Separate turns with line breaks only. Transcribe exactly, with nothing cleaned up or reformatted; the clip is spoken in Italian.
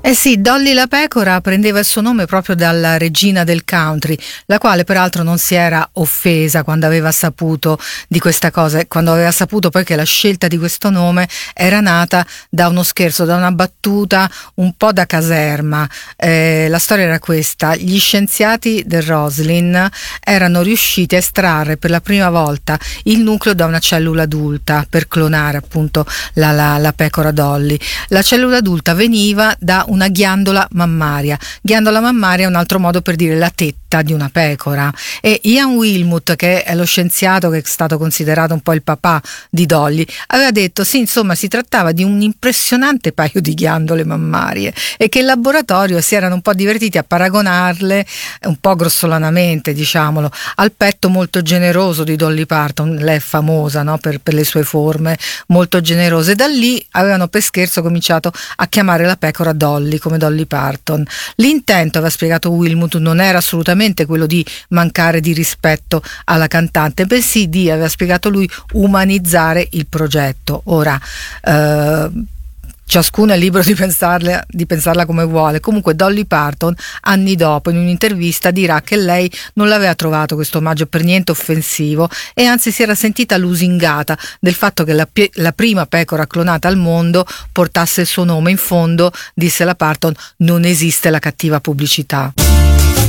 Eh sì, Dolly la pecora prendeva il suo nome proprio dalla regina del country, la quale peraltro non si era offesa quando aveva saputo di questa cosa, quando aveva saputo poi che la scelta di questo nome era nata da uno scherzo, da una battuta un po' da caserma. Eh, la storia era questa: gli scienziati del Roslin erano riusciti a estrarre per la prima volta il nucleo da una cellula adulta per clonare appunto la, la, la pecora Dolly. La cellula adulta veniva da una ghiandola mammaria. Ghiandola mammaria è un altro modo per dire la tetta di una pecora, e Ian Wilmut, che è lo scienziato che è stato considerato un po' il papà di Dolly, aveva detto sì, insomma si trattava di un impressionante paio di ghiandole mammarie e che in laboratorio si erano un po' divertiti a paragonarle, un po' grossolanamente diciamolo, al petto molto generoso di Dolly Parton. Lei è famosa, no? per, per le sue forme molto generose. Da lì avevano per scherzo cominciato a chiamare la pecora Dolly, come Dolly Parton. L'intento, aveva spiegato Wilmut, non era assolutamente quello di mancare di rispetto alla cantante, bensì di, aveva spiegato lui, umanizzare il progetto. Ora eh, ciascuno è libero di pensarla, di pensarla come vuole. Comunque Dolly Parton anni dopo in un'intervista dirà che lei non l'aveva trovato questo omaggio per niente offensivo, e anzi si era sentita lusingata del fatto che la, la prima pecora clonata al mondo portasse il suo nome. In fondo, disse la Parton, non esiste la cattiva pubblicità.